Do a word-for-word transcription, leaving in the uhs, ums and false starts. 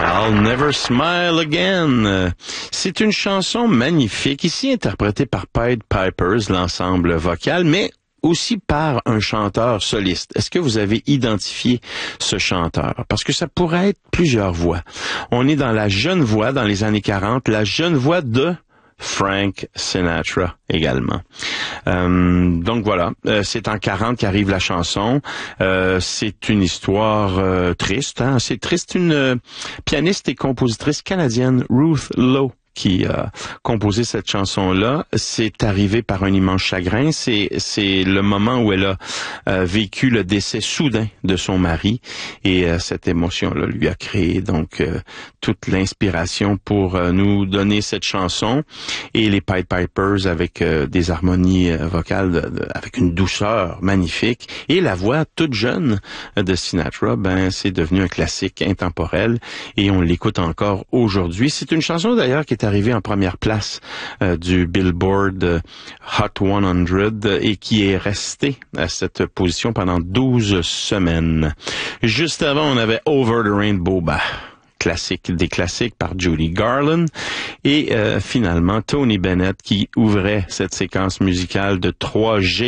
I'll Never Smile Again. C'est une chanson magnifique, ici interprétée par Pied Pipers, l'ensemble vocal, mais aussi par un chanteur soliste. Est-ce que vous avez identifié ce chanteur? Parce que ça pourrait être plusieurs voix. On est dans la jeune voix, dans les années quarante, la jeune voix de Frank Sinatra également. Euh, donc voilà, euh, c'est en quarante qu'arrive la chanson. Euh, c'est une histoire euh, triste. Hein? C'est triste, une euh, pianiste et compositrice canadienne, Ruth Lowe, qui a composé cette chanson-là. C'est arrivé par un immense chagrin. C'est c'est le moment où elle a euh, vécu le décès soudain de son mari, et euh, cette émotion-là lui a créé donc euh, toute l'inspiration pour euh, nous donner cette chanson. Et les Pied Pipers avec euh, des harmonies euh, vocales de, de, avec une douceur magnifique, et la voix toute jeune de Sinatra, ben c'est devenu un classique intemporel et on l'écoute encore aujourd'hui. C'est une chanson d'ailleurs qui est arrivé en première place euh, du Billboard euh, Hot cent et qui est resté à cette position pendant douze semaines. Juste avant, on avait Over the Rainbow, bah, classique des classiques par Judy Garland, et euh, finalement Tony Bennett qui ouvrait cette séquence musicale de trois G